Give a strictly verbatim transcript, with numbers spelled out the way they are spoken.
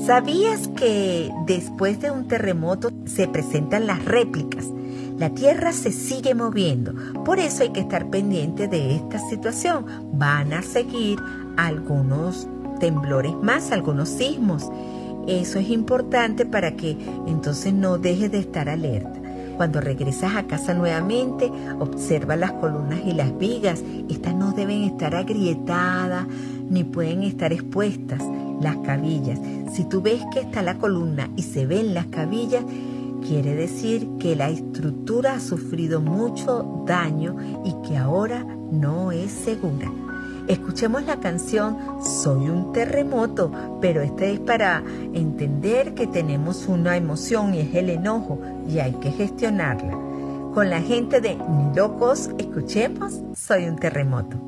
¿Sabías que después de un terremoto se presentan las réplicas? La tierra se sigue moviendo, por eso hay que estar pendiente de esta situación. Van a seguir algunos temblores más, algunos sismos. Eso es importante para que entonces no dejes de estar alerta. Cuando regresas a casa nuevamente, observa las columnas y las vigas. Estas no deben estar agrietadas ni pueden estar expuestas. Las cabillas. Si tú ves que está la columna y se ven las cabillas, quiere decir que la estructura ha sufrido mucho daño y que ahora no es segura. Escuchemos la canción Soy un terremoto, pero esta es para entender que tenemos una emoción y es el enojo y hay que gestionarla. Con la gente de Ni Locos, escuchemos Soy un terremoto.